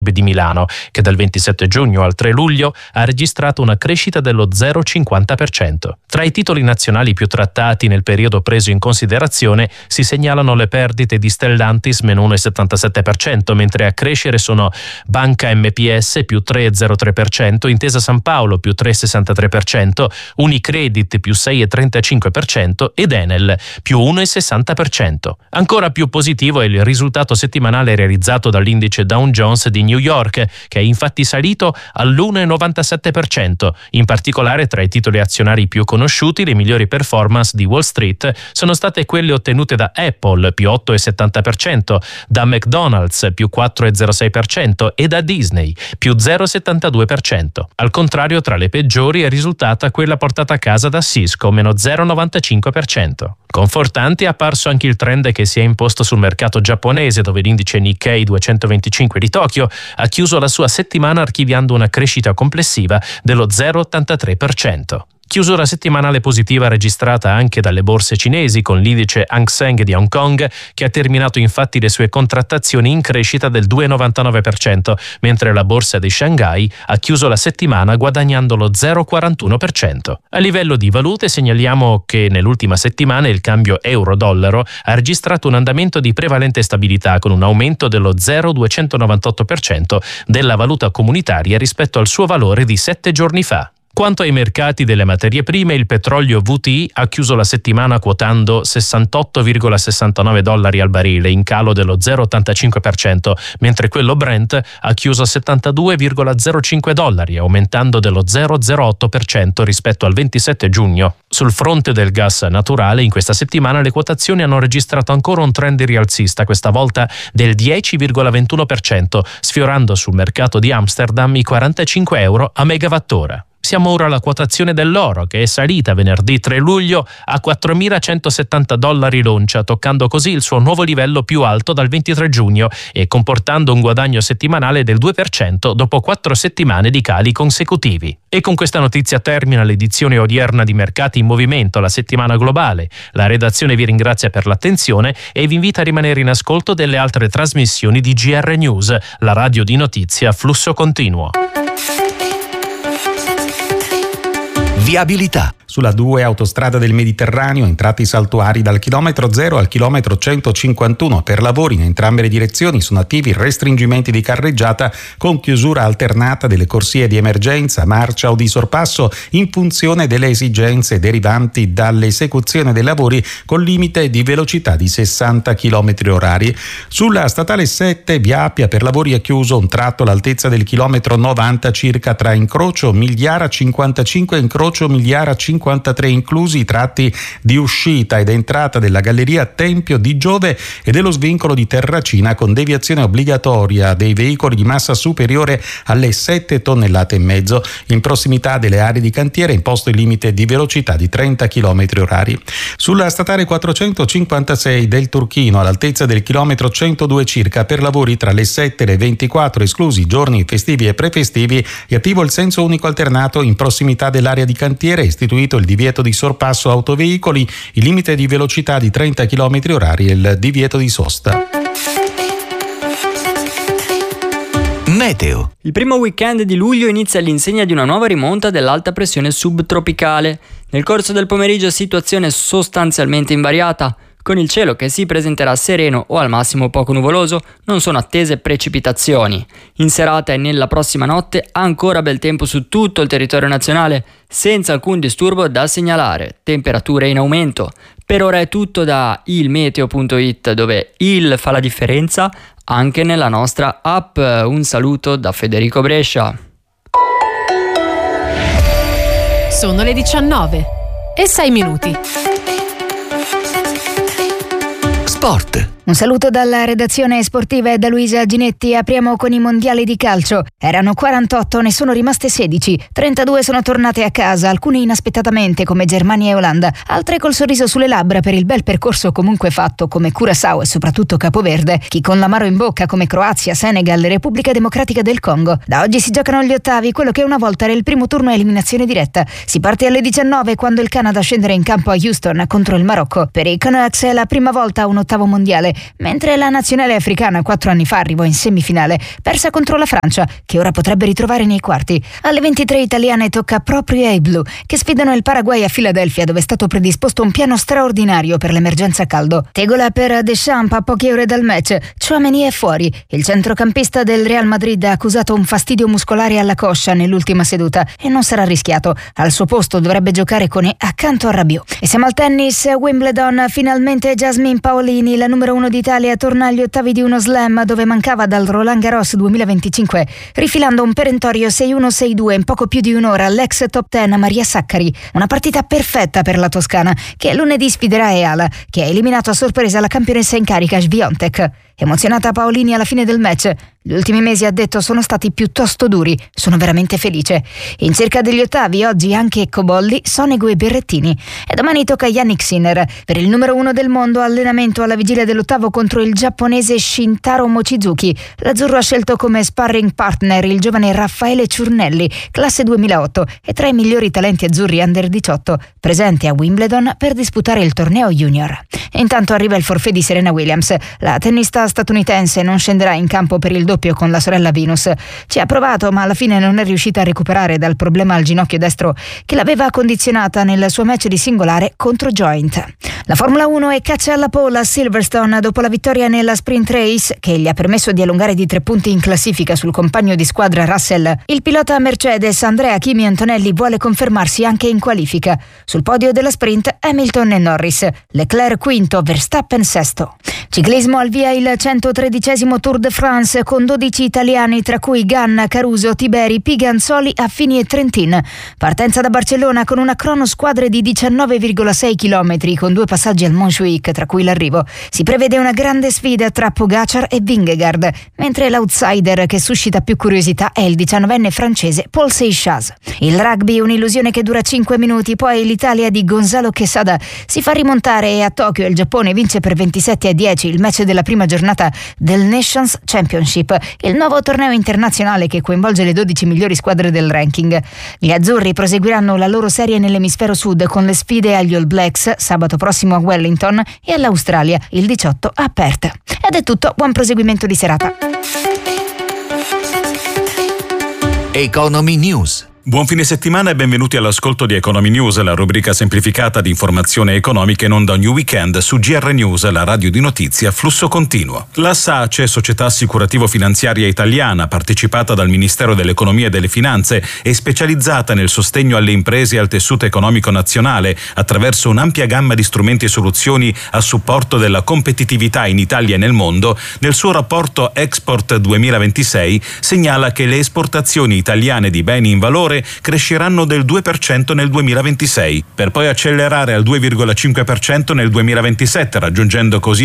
di Milano, che dal 27 giugno al 3 luglio ha registrato una crescita dello 0,50%. Tra i titoli nazionali più trattati nel periodo preso in considerazione si segnalano le perdite di Stellantis meno 1,77%, mentre a crescere sono Banca MPS più 3,03%, Intesa San Paolo più 3,63%, Unicredit più 6,35% ed Enel più 1,60%. Ancora più positivo è il risultato settimanale realizzato dall'indice Dow Jones di New York, che è infatti salito all'1,97%. In particolare, tra i titoli azionari più conosciuti, le migliori performance di Wall Street sono state quelle ottenute da Apple più 8,70%, da McDonald's più 4,06% e da Disney più 0,72%. Al contrario, tra le peggiori è risultata quella portata a casa da Cisco meno 0,95%. Confortante è apparso anche il trend che si è imposto sul mercato giapponese, dove l'indice Nikkei 225 di Tokyo ha chiuso la sua settimana archiviando una crescita complessiva dello 0,83%. Chiusura settimanale positiva registrata anche dalle borse cinesi, con l'indice Hang Seng di Hong Kong che ha terminato infatti le sue contrattazioni in crescita del 2,99%, mentre la borsa di Shanghai ha chiuso la settimana guadagnando lo 0,41%. A livello di valute segnaliamo che nell'ultima settimana il cambio euro-dollaro ha registrato un andamento di prevalente stabilità, con un aumento dello 0,298% della valuta comunitaria rispetto al suo valore di 7 giorni fa. Quanto ai mercati delle materie prime, il petrolio WTI ha chiuso la settimana quotando $68,69 al barile, in calo dello 0,85%, mentre quello Brent ha chiuso a $72,05, aumentando dello 0,08% rispetto al 27 giugno. Sul fronte del gas naturale, in questa settimana le quotazioni hanno registrato ancora un trend rialzista, questa volta del 10,21%, sfiorando sul mercato di Amsterdam i €45 a megawattora. Siamo ora alla quotazione dell'oro, che è salita venerdì 3 luglio a $4.170 l'oncia, toccando così il suo nuovo livello più alto dal 23 giugno e comportando un guadagno settimanale del 2% dopo 4 settimane di cali consecutivi. E con questa notizia termina l'edizione odierna di Mercati in Movimento, la settimana globale. La redazione vi ringrazia per l'attenzione e vi invita a rimanere in ascolto delle altre trasmissioni di GR News, la radio di notizie a flusso continuo. Viabilità. Sulla 2 autostrada del Mediterraneo, entrati saltuari dal chilometro 0 al chilometro 151. Per lavori in entrambe le direzioni sono attivi restringimenti di carreggiata con chiusura alternata delle corsie di emergenza, marcia o di sorpasso in funzione delle esigenze derivanti dall'esecuzione dei lavori, con limite di velocità di 60 km/h. Sulla statale 7 via Appia per lavori è chiuso un tratto all'altezza del chilometro 90 circa tra incrocio Migliara 55 e incrocio Migliara 53, inclusi i tratti di uscita ed entrata della galleria Tempio di Giove e dello svincolo di Terracina, con deviazione obbligatoria dei veicoli di massa superiore alle 7 tonnellate e mezzo. In prossimità delle aree di cantiere è imposto il limite di velocità di 30 km/h. Sulla statale 456 del Turchino, all'altezza del chilometro 102 circa, per lavori tra le 7 e le 24, esclusi giorni festivi e prefestivi, è attivo il senso unico alternato in prossimità dell'area di cantiere, istituito il divieto di sorpasso autoveicoli, il limite di velocità di 30 km/h e il divieto di sosta. Meteo. Il primo weekend di luglio inizia all'insegna di una nuova rimonta dell'alta pressione subtropicale. Nel corso del pomeriggio situazione sostanzialmente invariata. Con il cielo che si presenterà sereno o al massimo poco nuvoloso, non sono attese precipitazioni. In serata e nella prossima notte ancora bel tempo su tutto il territorio nazionale, senza alcun disturbo da segnalare, temperature in aumento. Per ora è tutto da ilmeteo.it, dove il fa la differenza anche nella nostra app. Un saluto da Federico Brescia. Sono le 19:06. Sport. Un saluto dalla redazione sportiva e da Luisa Ginetti. Apriamo con i mondiali di calcio. Erano 48, ne sono rimaste 16. 32 sono tornate a casa, alcune inaspettatamente come Germania e Olanda, altre col sorriso sulle labbra per il bel percorso comunque fatto come Curaçao e soprattutto Capoverde, chi con l'amaro in bocca come Croazia, Senegal e Repubblica Democratica del Congo. Da oggi si giocano gli ottavi, quello che una volta era il primo turno a eliminazione diretta. Si parte alle 19 quando il Canada scenderà in campo a Houston contro il Marocco. Per i Canucks è la prima volta a un ottavo mondiale. mentre la nazionale africana 4 anni fa arrivò in semifinale, persa contro la Francia, che ora potrebbe ritrovare nei quarti. Alle 23 italiane tocca proprio ai blu, che sfidano il Paraguay a Filadelfia, dove è stato predisposto un piano straordinario per l'emergenza caldo. Tegola per Deschamps a poche ore dal match. Tchouaméni è fuori. Il centrocampista del Real Madrid ha accusato un fastidio muscolare alla coscia nell'ultima seduta e non sarà rischiato. Al suo posto dovrebbe giocare Koné accanto a Rabiot. E siamo al tennis. Wimbledon, finalmente Jasmine Paolini, la numero 1 d'Italia, torna agli ottavi di uno slam dove mancava dal Roland Garros 2025, rifilando un perentorio 6-1-6-2 in poco più di un'ora all'ex top 10 Maria Saccari. Una partita perfetta per la toscana, che lunedì sfiderà Eala, che ha eliminato a sorpresa la campionessa in carica Swiatek. Emozionata Paolini alla fine del match. Gli ultimi mesi, ha detto, sono stati piuttosto duri. Sono veramente felice. In cerca degli ottavi oggi anche Cobolli, Sonego e Berrettini. E domani tocca a Yannick Sinner. Per il numero 1 del mondo, allenamento alla vigilia dell'ottavo contro il giapponese Shintaro Mochizuki. L'azzurro ha scelto come sparring partner il giovane Raffaele Ciurnelli, classe 2008, e tra i migliori talenti azzurri under 18, presenti a Wimbledon per disputare il torneo junior. E intanto arriva il forfait di Serena Williams. La tennista statunitense non scenderà in campo per il doppio con la sorella Venus. Ci ha provato, ma alla fine non è riuscita a recuperare dal problema al ginocchio destro che l'aveva condizionata nel suo match di singolare contro Joint. La Formula 1 è caccia alla pole a Silverstone dopo la vittoria nella sprint race che gli ha permesso di allungare di 3 punti in classifica sul compagno di squadra Russell. Il pilota Mercedes Andrea Kimi Antonelli vuole confermarsi anche in qualifica. Sul podio della sprint Hamilton e Norris, Leclerc quinto, Verstappen sesto. Ciclismo, al via il 113° Tour de France con 12 italiani, tra cui Ganna, Caruso, Tiberi, Piganzoli, Affini e Trentin. Partenza da Barcellona con una cronosquadra di 19,6 km con 2 passaggi al Montjuic, tra cui l'arrivo. Si prevede una grande sfida tra Pogacar e Vingegaard, mentre l'outsider che suscita più curiosità è il 19enne francese Paul Seychelles. Il rugby, un'illusione che dura 5 minuti, poi l'Italia di Gonzalo Quesada si fa rimontare e a Tokyo il Giappone vince per 27-10 il match della prima giornata del Nations Championship, il nuovo torneo internazionale che coinvolge le 12 migliori squadre del ranking. Gli azzurri proseguiranno la loro serie nell'emisfero sud con le sfide agli All Blacks sabato prossimo a Wellington e all'Australia il 18 a Perth. Ed è tutto, buon proseguimento di serata. Economy News. Buon fine settimana e benvenuti all'ascolto di Economy News, la rubrica semplificata di informazione economica in onda ogni weekend su GR News, la radio di notizie a flusso continuo. La SACE, società assicurativo-finanziaria italiana, partecipata dal Ministero dell'Economia e delle Finanze e specializzata nel sostegno alle imprese e al tessuto economico nazionale attraverso un'ampia gamma di strumenti e soluzioni a supporto della competitività in Italia e nel mondo, nel suo rapporto Export 2026 segnala che le esportazioni italiane di beni in valore cresceranno del 2% nel 2026, per poi accelerare al 2,5% nel 2027, raggiungendo così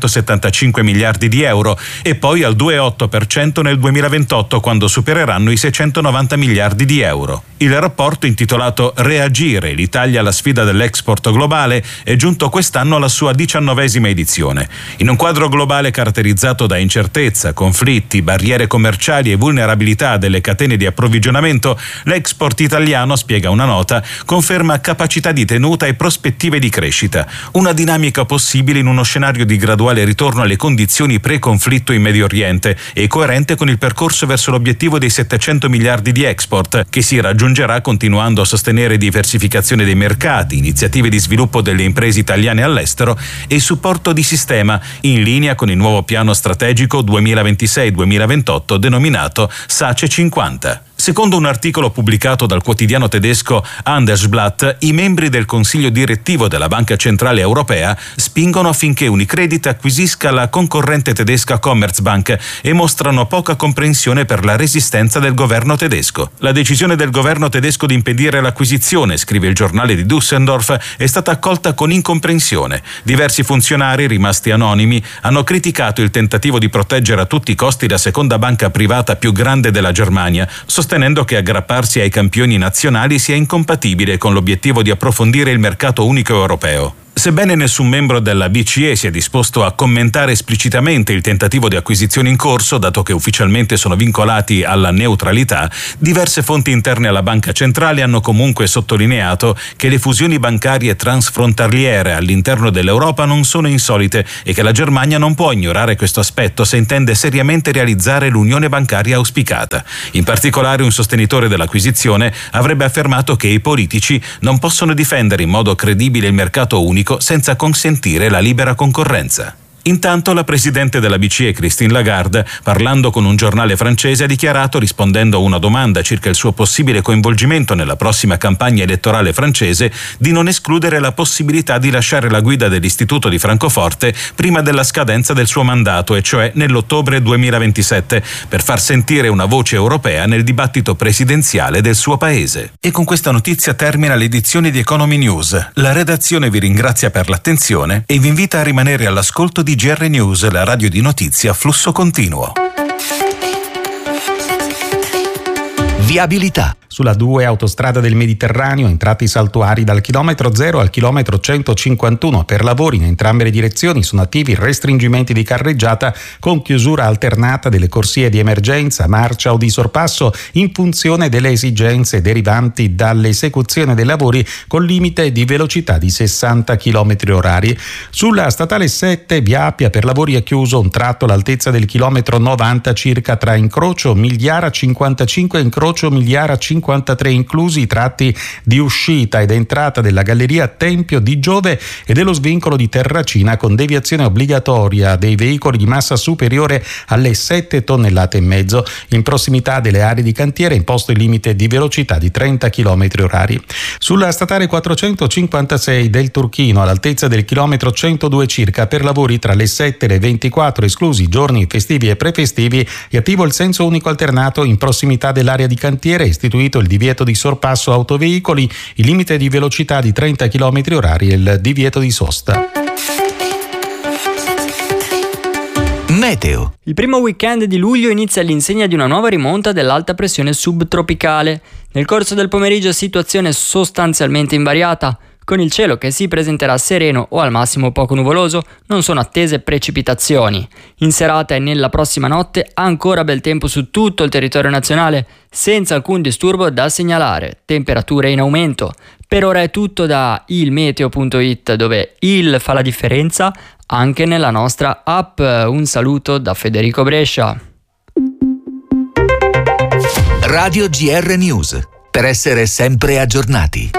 675 miliardi di euro, e poi al 2,8% nel 2028, quando supereranno i 690 miliardi di euro. Il rapporto, intitolato Reagire, l'Italia alla sfida dell'export globale, è giunto quest'anno alla sua 19ª edizione. In un quadro globale caratterizzato da incertezza, conflitti, barriere commerciali e vulnerabilità delle catene di approvvigionamento, l'export italiano, spiega una nota, conferma capacità di tenuta e prospettive di crescita, una dinamica possibile in uno scenario di graduale ritorno alle condizioni pre-conflitto in Medio Oriente e coerente con il percorso verso l'obiettivo dei 700 miliardi di export, che si raggiungerà continuando a sostenere diversificazione dei mercati, iniziative di sviluppo delle imprese italiane all'estero e supporto di sistema, in linea con il nuovo piano strategico 2026-2028 denominato SACE 50. Secondo un articolo pubblicato dal quotidiano tedesco Handelsblatt, i membri del Consiglio direttivo della Banca Centrale Europea spingono affinché Unicredit acquisisca la concorrente tedesca Commerzbank e mostrano poca comprensione per la resistenza del governo tedesco. La decisione del governo tedesco di impedire l'acquisizione, scrive il giornale di Düsseldorf, è stata accolta con incomprensione. Diversi funzionari, rimasti anonimi, hanno criticato il tentativo di proteggere a tutti i costi la seconda banca privata più grande della Germania, sostenendo che aggrapparsi ai campioni nazionali sia incompatibile con l'obiettivo di approfondire il mercato unico europeo. Sebbene nessun membro della BCE sia disposto a commentare esplicitamente il tentativo di acquisizione in corso, dato che ufficialmente sono vincolati alla neutralità, diverse fonti interne alla Banca Centrale hanno comunque sottolineato che le fusioni bancarie transfrontaliere all'interno dell'Europa non sono insolite e che la Germania non può ignorare questo aspetto se intende seriamente realizzare l'unione bancaria auspicata. In particolare, un sostenitore dell'acquisizione avrebbe affermato che i politici non possono difendere in modo credibile il mercato unico senza consentire la libera concorrenza. Intanto la presidente della BCE, Christine Lagarde, parlando con un giornale francese, ha dichiarato, rispondendo a una domanda circa il suo possibile coinvolgimento nella prossima campagna elettorale francese, di non escludere la possibilità di lasciare la guida dell'Istituto di Francoforte prima della scadenza del suo mandato, e cioè nell'ottobre 2027, per far sentire una voce europea nel dibattito presidenziale del suo paese. E con questa notizia termina l'edizione di Economy News. La redazione vi ringrazia per l'attenzione e vi invita a rimanere all'ascolto di GR News, la radio di notizie a flusso continuo. Viabilità. Sulla 2 autostrada del Mediterraneo, entrati saltuari dal chilometro 0 al chilometro 151. Per lavori in entrambe le direzioni sono attivi restringimenti di carreggiata con chiusura alternata delle corsie di emergenza, marcia o di sorpasso in funzione delle esigenze derivanti dall'esecuzione dei lavori con limite di velocità di 60 km/h. Sulla statale 7 via Appia per lavori è chiuso un tratto all'altezza del chilometro 90 circa tra incrocio Migliara 55 e incrocio Migliara 53, inclusi i tratti di uscita ed entrata della galleria Tempio di Giove e dello svincolo di Terracina, con deviazione obbligatoria dei veicoli di massa superiore alle 7,5 tonnellate. In prossimità delle aree di cantiere è imposto il limite di velocità di 30 km/h. Sulla statale 456 del Turchino, all'altezza del chilometro 102 circa, per lavori tra le 7 e le 24, esclusi giorni festivi e prefestivi, è attivo il senso unico alternato in prossimità dell'area di cantiere, istituito il divieto di sorpasso autoveicoli, il limite di velocità di 30 km/h e il divieto di sosta. Meteo. Il primo weekend di luglio inizia all'insegna di una nuova rimonta dell'alta pressione subtropicale. Nel corso del pomeriggio situazione sostanzialmente invariata. Con il cielo che si presenterà sereno o al massimo poco nuvoloso, non sono attese precipitazioni. In serata e nella prossima notte ancora bel tempo su tutto il territorio nazionale, senza alcun disturbo da segnalare, temperature in aumento. Per ora è tutto da ilmeteo.it, dove il fa la differenza anche nella nostra app. Un saluto da Federico Brescia. Radio GR News, per essere sempre aggiornati.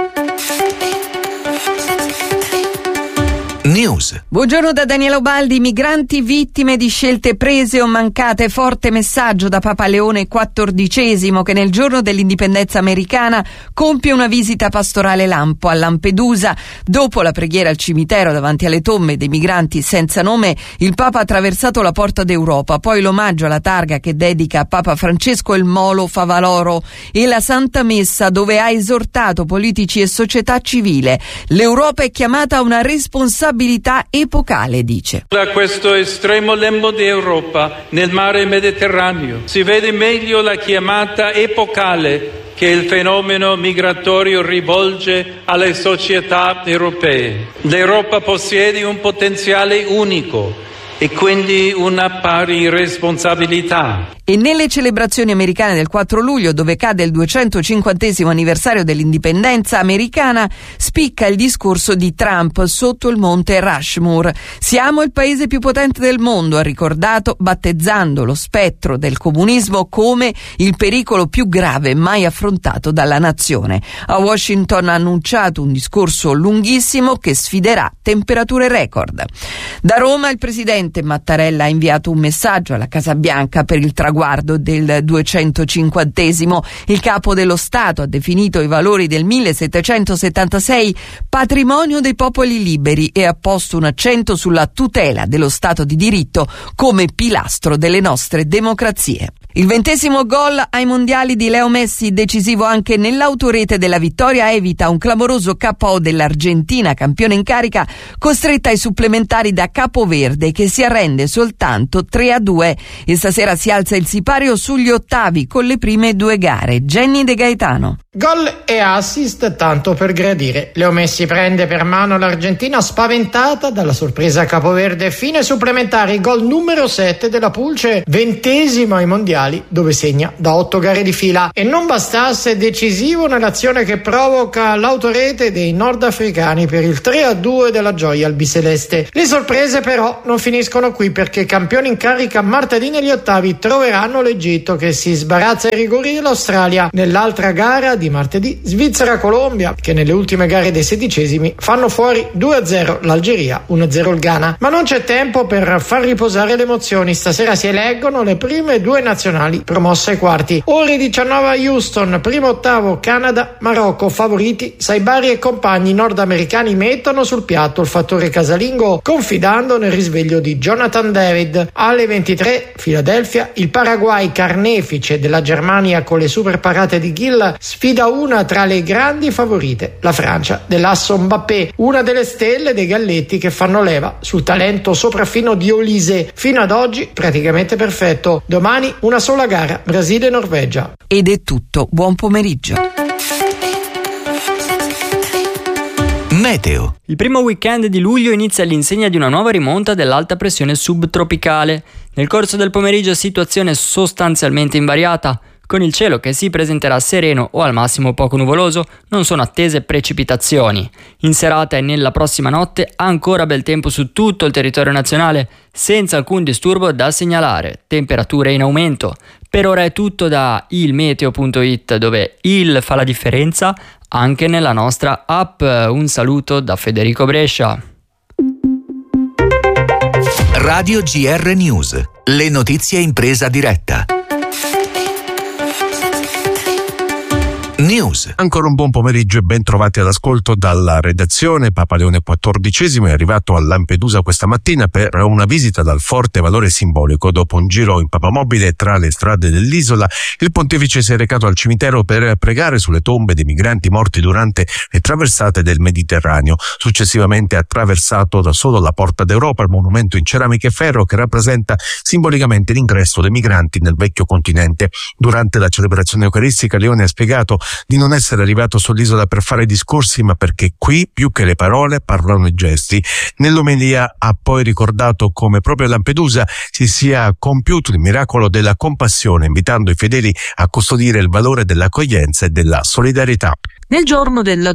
News. Buongiorno da Daniela Ubaldi. Migranti vittime di scelte prese o mancate. Forte messaggio da Papa Leone XIV, che nel giorno dell'indipendenza americana compie una visita pastorale lampo a Lampedusa. Dopo la preghiera al cimitero davanti alle tombe dei migranti senza nome, il Papa ha attraversato la Porta d'Europa, poi l'omaggio alla targa che dedica a Papa Francesco il Molo Favaloro e la Santa Messa, dove ha esortato politici e società civile. L'Europa è chiamata a una responsabilità epocale, dice. Da questo estremo lembo di Europa nel mare Mediterraneo si vede meglio la chiamata epocale che il fenomeno migratorio rivolge alle società europee. L'Europa possiede un potenziale unico e quindi una pari responsabilità. E nelle celebrazioni americane del 4 luglio, dove cade il 250° anniversario dell'indipendenza americana, spicca il discorso di Trump sotto il monte Rushmore. Siamo il paese più potente del mondo, ha ricordato, battezzando lo spettro del comunismo come il pericolo più grave mai affrontato dalla nazione. A Washington ha annunciato un discorso lunghissimo che sfiderà temperature record. Da Roma il presidente Mattarella ha inviato un messaggio alla Casa Bianca per il traguardo del 250°. Il capo dello Stato ha definito i valori del 1776 patrimonio dei popoli liberi e ha posto un accento sulla tutela dello Stato di diritto come pilastro delle nostre democrazie. Il 20° gol ai mondiali di Leo Messi, decisivo anche nell'autorete della vittoria, evita un clamoroso KO dell'Argentina, campione in carica, costretta ai supplementari da Capoverde, che si arrende soltanto 3-2. E stasera si alza il il sipario sugli ottavi con le prime 2 gare. Jenny De Gaetano. Gol e assist tanto per gradire. Leo Messi prende per mano l'Argentina spaventata dalla sorpresa capoverde. Fine supplementari, gol numero 7 della Pulce, 20° ai mondiali, dove segna da 8 gare di fila. E non bastasse, decisivo nell'azione che provoca l'autorete dei nordafricani per il 3-2 della gioia albiceleste. Le sorprese però non finiscono qui, perché campioni in carica martedì negli ottavi troveranno l'Egitto, che si sbarazza ai rigori dell'Australia. Nell'altra gara di martedì, Svizzera-Colombia, che nelle ultime gare dei 16esimi fanno fuori 2-0 l'Algeria, 1-0 il Ghana. Ma non c'è tempo per far riposare le emozioni. Stasera si eleggono le prime 2 nazionali promosse ai quarti. Ore 19 a Houston, primo ottavo Canada, Marocco, favoriti. Saibari e compagni nordamericani mettono sul piatto il fattore casalingo, confidando nel risveglio di Jonathan David. Alle 23 Philadelphia, il Paraguay, carnefice della Germania con le super parate di Gill, sfida una tra le grandi favorite, la Francia dell'asso Mbappé, una delle stelle dei galletti che fanno leva sul talento sopraffino di Olise, fino ad oggi praticamente perfetto. Domani una sola gara, Brasile-Norvegia. Ed è tutto, buon pomeriggio. Meteo. Il primo weekend di luglio inizia all'insegna di una nuova rimonta dell'alta pressione subtropicale. Nel corso del pomeriggio situazione sostanzialmente invariata. Con il cielo che si presenterà sereno o al massimo poco nuvoloso, non sono attese precipitazioni. In serata e nella prossima notte ancora bel tempo su tutto il territorio nazionale, senza alcun disturbo da segnalare, temperature in aumento. Per ora è tutto da ilmeteo.it, dove il fa la differenza anche nella nostra app. Un saluto da Federico Brescia. Radio GR News, le notizie in presa diretta. News. Ancora un buon pomeriggio e ben trovati all'ascolto dalla redazione. Papa Leone XIV è arrivato a Lampedusa questa mattina per una visita dal forte valore simbolico. Dopo un giro in papamobile tra le strade dell'isola, il pontefice si è recato al cimitero per pregare sulle tombe dei migranti morti durante le traversate del Mediterraneo. Successivamente ha attraversato da solo la Porta d'Europa, il monumento in ceramica e ferro che rappresenta simbolicamente l'ingresso dei migranti nel vecchio continente. Durante la celebrazione eucaristica Leone ha spiegato di non essere arrivato sull'isola per fare discorsi, ma perché qui più che le parole parlano i gesti. Nell'omelia ha poi ricordato come proprio a Lampedusa si sia compiuto il miracolo della compassione, invitando i fedeli a custodire il valore dell'accoglienza e della solidarietà. Nel giorno del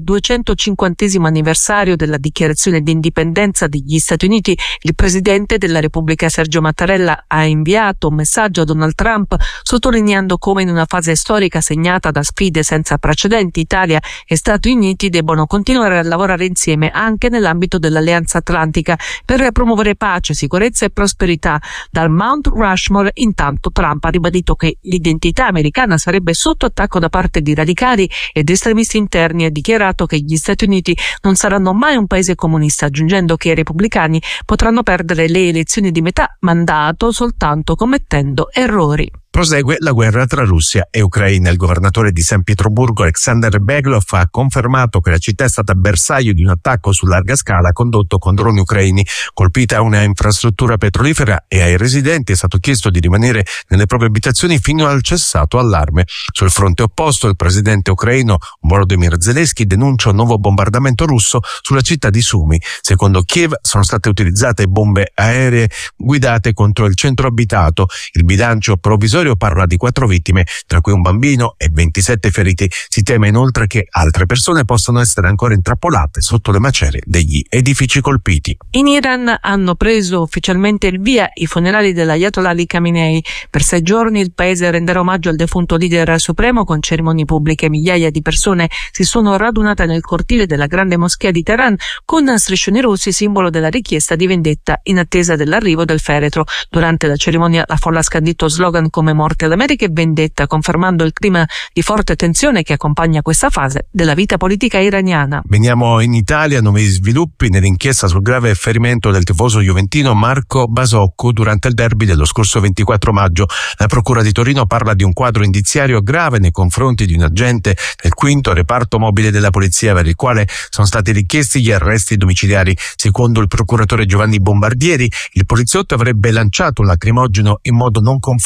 250° anniversario della dichiarazione di indipendenza degli Stati Uniti, il presidente della Repubblica Sergio Mattarella ha inviato un messaggio a Donald Trump sottolineando come in una fase storica segnata da sfide senza precedenti Italia e Stati Uniti debbono continuare a lavorare insieme anche nell'ambito dell'Alleanza Atlantica per promuovere pace, sicurezza e prosperità. Dal Mount Rushmore, intanto, Trump ha ribadito che l'identità americana sarebbe sotto attacco da parte di radicali ed estremisti interni e ha dichiarato che gli Stati Uniti non saranno mai un paese comunista, aggiungendo che i repubblicani potranno perdere le elezioni di metà mandato soltanto commettendo errori. Prosegue la guerra tra Russia e Ucraina. Il governatore di San Pietroburgo, Alexander Beglov, ha confermato che la città è stata bersaglio di un attacco su larga scala condotto con droni ucraini. Colpita una infrastruttura petrolifera e ai residenti è stato chiesto di rimanere nelle proprie abitazioni fino al cessato allarme. Sul fronte opposto, il presidente ucraino Volodymyr Zelensky denuncia un nuovo bombardamento russo sulla città di Sumy. Secondo Kiev sono state utilizzate bombe aeree guidate contro il centro abitato. Il bilancio provvisorio parla di 4 vittime, tra cui un bambino e 27 feriti. Si teme inoltre che altre persone possano essere ancora intrappolate sotto le macerie degli edifici colpiti. In Iran hanno preso ufficialmente il via i funerali dell'Ayatollah Ali Khamenei. Per 6 giorni il paese renderà omaggio al defunto leader supremo con cerimonie pubbliche. Migliaia di persone si sono radunate nel cortile della grande moschea di Teheran con striscioni rossi, simbolo della richiesta di vendetta in attesa dell'arrivo del feretro. Durante la cerimonia la folla ha scandito slogan come morte all'America e vendetta, confermando il clima di forte tensione che accompagna questa fase della vita politica iraniana. Veniamo in Italia, nuovi sviluppi nell'inchiesta sul grave ferimento del tifoso juventino Marco Basocco durante il derby dello scorso 24 maggio. La procura di Torino parla di un quadro indiziario grave nei confronti di un agente del 5° reparto mobile della polizia, per il quale sono stati richiesti gli arresti domiciliari. Secondo il procuratore Giovanni Bombardieri, il poliziotto avrebbe lanciato un lacrimogeno in modo non conforme alle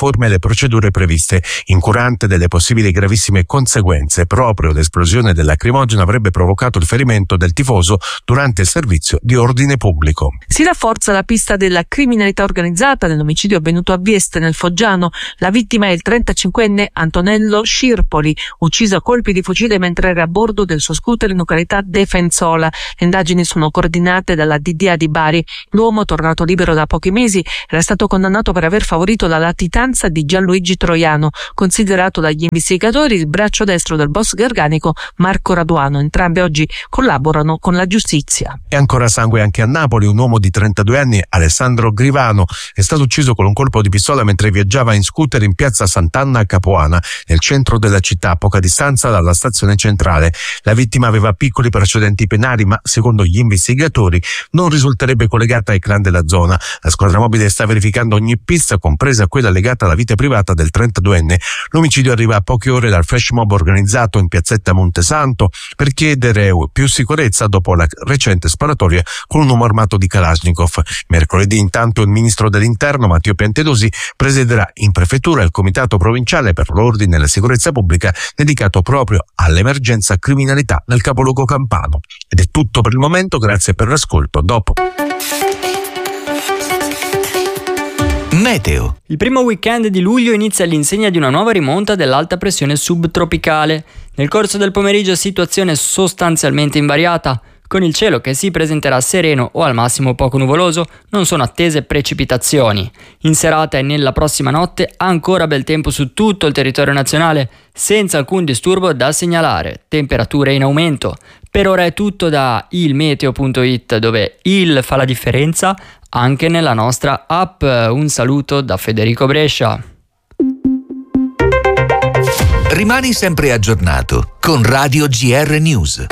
procedure previste. Incurante delle possibili gravissime conseguenze, proprio l'esplosione del lacrimogeno avrebbe provocato il ferimento del tifoso durante il servizio di ordine pubblico. Si rafforza la pista della criminalità organizzata nell'omicidio avvenuto a Vieste nel Foggiano. La vittima è il 35enne Antonello Scirpoli, ucciso a colpi di fucile mentre era a bordo del suo scooter in località Defensola. Le indagini sono coordinate dalla DDA di Bari. L'uomo, tornato libero da pochi mesi, era stato condannato per aver favorito la latitanza di Gianluigi Troiano, considerato dagli investigatori il braccio destro del boss garganico Marco Raduano. Entrambi oggi collaborano con la giustizia. E ancora sangue anche a Napoli. Un uomo di 32 anni, Alessandro Grivano, è stato ucciso con un colpo di pistola mentre viaggiava in scooter in piazza Sant'Anna a Capuana, nel centro della città, a poca distanza dalla stazione centrale. La vittima aveva piccoli precedenti penali, ma secondo gli investigatori non risulterebbe collegata ai clan della zona. La squadra mobile sta verificando ogni pista, compresa quella legata alla vita privata del 32enne. L'omicidio arriva a poche ore dal flash mob organizzato in piazzetta Montesanto per chiedere più sicurezza dopo la recente sparatoria con un uomo armato di Kalashnikov. Mercoledì intanto il ministro dell'Interno Matteo Piantedosi presiederà in prefettura il comitato provinciale per l'ordine e la sicurezza pubblica dedicato proprio all'emergenza criminalità nel capoluogo campano. Ed è tutto per il momento, grazie per l'ascolto. Dopo. Meteo. Il primo weekend di luglio inizia all'insegna di una nuova rimonta dell'alta pressione subtropicale. Nel corso del pomeriggio situazione sostanzialmente invariata. Con il cielo che si presenterà sereno o al massimo poco nuvoloso, non sono attese precipitazioni. In serata e nella prossima notte ancora bel tempo su tutto il territorio nazionale, senza alcun disturbo da segnalare, temperature in aumento. Per ora è tutto da ilmeteo.it, dove il fa la differenza anche nella nostra app. Un saluto da Federico Brescia. Rimani sempre aggiornato con Radio GR News.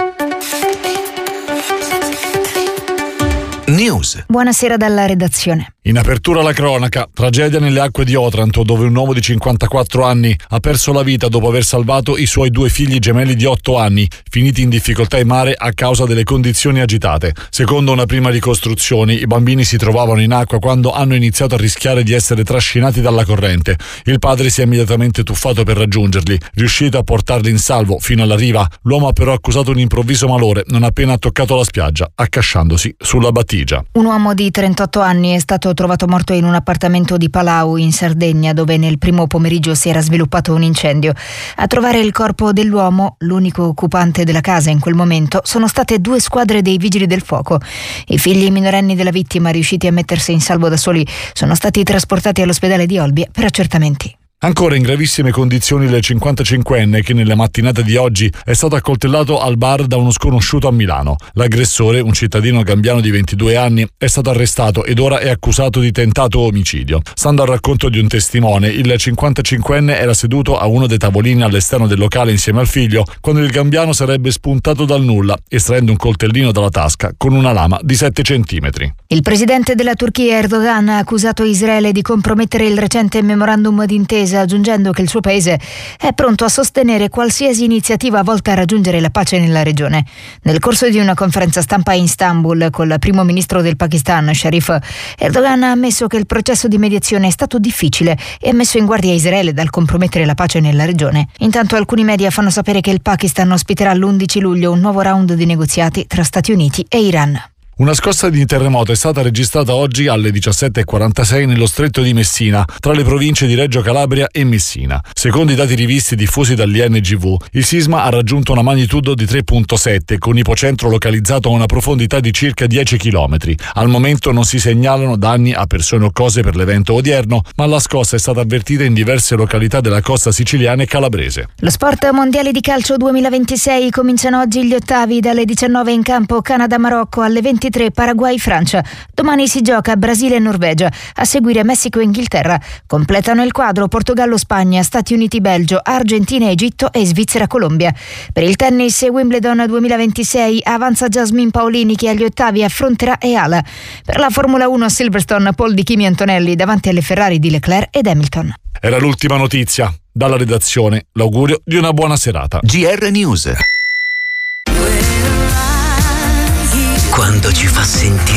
News. Buonasera dalla redazione. In apertura la cronaca, tragedia nelle acque di Otranto, dove un uomo di 54 anni ha perso la vita dopo aver salvato i suoi 2 figli gemelli di 8 anni, finiti in difficoltà in mare a causa delle condizioni agitate. Secondo una prima ricostruzione, i bambini si trovavano in acqua quando hanno iniziato a rischiare di essere trascinati dalla corrente. Il padre si è immediatamente tuffato per raggiungerli, riuscito a portarli in salvo fino alla riva. L'uomo ha però accusato un improvviso malore non appena ha toccato la spiaggia, accasciandosi sulla battigia. Un uomo di 38 anni è stato trovato morto in un appartamento di Palau in Sardegna, dove nel primo pomeriggio si era sviluppato un incendio. A trovare il corpo dell'uomo, l'unico occupante della casa in quel momento, sono state 2 squadre dei vigili del fuoco. I figli minorenni della vittima, riusciti a mettersi in salvo da soli, sono stati trasportati all'ospedale di Olbia per accertamenti. Ancora in gravissime condizioni il 55enne che nella mattinata di oggi è stato accoltellato al bar da uno sconosciuto a Milano. L'aggressore, un cittadino gambiano di 22 anni, è stato arrestato ed ora è accusato di tentato omicidio. Stando al racconto di un testimone, il 55enne era seduto a uno dei tavolini all'esterno del locale insieme al figlio quando il gambiano sarebbe spuntato dal nulla, estraendo un coltellino dalla tasca con una lama di 7 centimetri. Il presidente della Turchia Erdogan ha accusato Israele di compromettere il recente memorandum d'intesa, aggiungendo che il suo paese è pronto a sostenere qualsiasi iniziativa volta a raggiungere la pace nella regione. Nel corso di una conferenza stampa in Istanbul con il primo ministro del Pakistan, Sharif, Erdogan ha ammesso che il processo di mediazione è stato difficile e ha messo in guardia Israele dal compromettere la pace nella regione. Intanto alcuni media fanno sapere che il Pakistan ospiterà l'11 luglio un nuovo round di negoziati tra Stati Uniti e Iran. Una scossa di terremoto è stata registrata oggi alle 17:46 nello stretto di Messina, tra le province di Reggio Calabria e Messina. Secondo i dati rivisti diffusi dall'INGV, il sisma ha raggiunto una magnitudo di 3.7, con ipocentro localizzato a una profondità di circa 10 km. Al momento non si segnalano danni a persone o cose per l'evento odierno, ma la scossa è stata avvertita in diverse località della costa siciliana e calabrese. Lo sport mondiale di calcio 2026 cominciano oggi gli ottavi dalle 19 in campo Canada-Marocco, alle 23 Paraguay-Francia. Domani si gioca Brasile e Norvegia, a seguire Messico e Inghilterra. Completano il quadro Portogallo-Spagna, Stati Uniti-Belgio, Argentina-Egitto e Svizzera-Colombia. Per il tennis e Wimbledon 2026 avanza Jasmine Paolini, che agli ottavi affronterà Eala. Per la Formula 1 a Silverstone, Paul di Kimi Antonelli davanti alle Ferrari di Leclerc ed Hamilton. Era l'ultima notizia. Dalla redazione l'augurio di una buona serata. GR News. Quando ci fa sentire